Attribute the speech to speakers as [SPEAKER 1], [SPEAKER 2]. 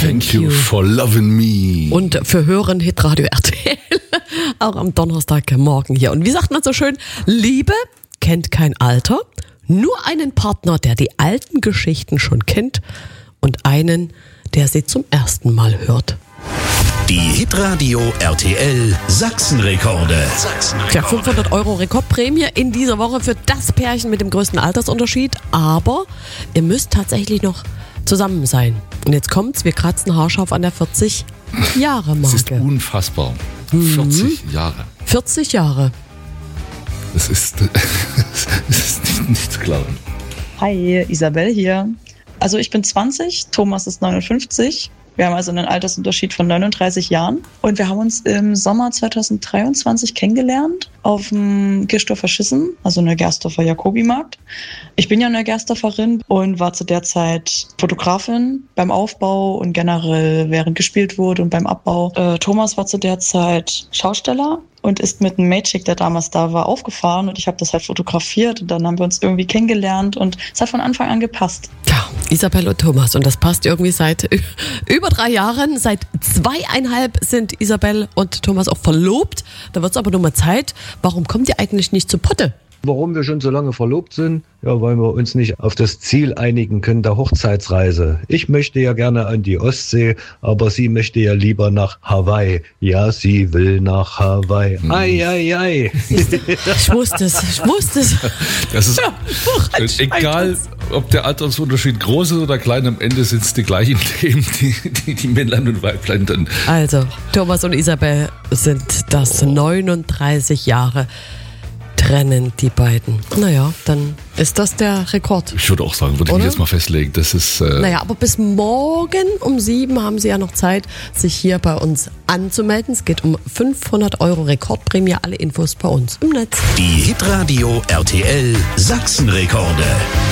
[SPEAKER 1] Thank you for loving me.
[SPEAKER 2] Und für Hören Hitradio RTL, auch am Donnerstagmorgen hier. Und wie sagt man so schön, Liebe kennt kein Alter, nur einen Partner, der die alten Geschichten schon kennt und einen, der sie zum ersten Mal hört.
[SPEAKER 3] Die Hitradio RTL Sachsenrekorde.
[SPEAKER 2] Tja, 500 € Rekordprämie in dieser Woche für das Pärchen mit dem größten Altersunterschied. Aber ihr müsst tatsächlich noch zusammen sein. Und jetzt kommt's, wir kratzen haarscharf an der 40-Jahre-Marke.
[SPEAKER 1] Das ist unfassbar. 40 Jahre.
[SPEAKER 2] 40 Jahre.
[SPEAKER 1] Das ist nicht zu glauben.
[SPEAKER 4] Hi, Isabel hier. Also ich bin 20, Thomas ist 59. Wir haben also einen Altersunterschied von 39 Jahren. Und wir haben uns im Sommer 2023 kennengelernt auf dem Kirchdorfer Schissen, also Neugersdorfer Jakobimarkt. Ich bin ja Neugersdorferin und war zu der Zeit Fotografin beim Aufbau und generell während gespielt wurde und beim Abbau. Thomas war zu der Zeit Schausteller und ist mit einem Magic, der damals da war, aufgefahren und ich habe das halt fotografiert und dann haben wir uns irgendwie kennengelernt und es hat von Anfang an gepasst.
[SPEAKER 2] Ja, Isabel und Thomas und das passt irgendwie seit über 3 Jahren. Seit 2,5 sind Isabel und Thomas auch verlobt. Da wird es aber nur mal Zeit. Warum kommt ihr eigentlich nicht zu Potte?
[SPEAKER 5] Warum wir schon so lange verlobt sind? Ja, weil wir uns nicht auf das Ziel einigen können der Hochzeitsreise. Ich möchte ja gerne an die Ostsee, aber sie möchte ja lieber nach Hawaii. Ja, sie will nach Hawaii. Ei, ei, ei.
[SPEAKER 2] Ich wusste es.
[SPEAKER 1] Das ist egal, ob der Altersunterschied groß ist oder klein, am Ende sind es die gleichen Themen, die Männlein und Weiblein dann.
[SPEAKER 2] Also, Thomas und Isabel sind das 39 Jahre. Trennen die beiden. Naja, dann ist das der Rekord.
[SPEAKER 1] Ich würde auch sagen, würde ich mich jetzt mal festlegen. Das ist.
[SPEAKER 2] Naja, aber bis morgen um 7 haben Sie ja noch Zeit, sich hier bei uns anzumelden. Es geht um 500 € Rekordprämie. Alle Infos bei uns im Netz.
[SPEAKER 3] Die Hitradio RTL Sachsenrekorde.